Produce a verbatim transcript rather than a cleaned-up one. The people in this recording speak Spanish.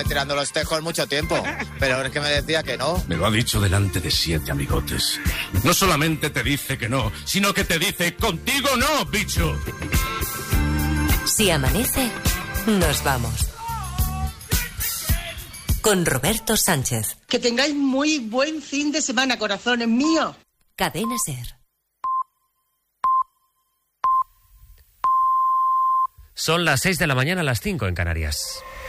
tirando los tejos mucho tiempo, pero es que me decía que no. Me lo ha dicho delante de siete amigotes. No solamente te dice que no, sino que te dice contigo no, bicho. Si amanece, nos vamos. Con Roberto Sánchez. Que tengáis muy buen fin de semana, corazones míos. Cadena SER. Son las seis de la mañana, las cinco en Canarias.